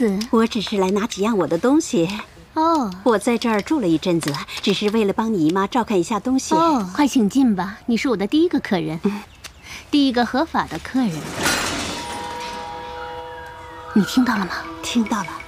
子？ 我只是来拿几样我的东西。 哦， 我在这儿住了一阵子，只是为了帮你姨妈照看一下东西。 哦，快请进吧，你是我的第一个客人，第一个合法的客人。你听到了吗？ 听到了。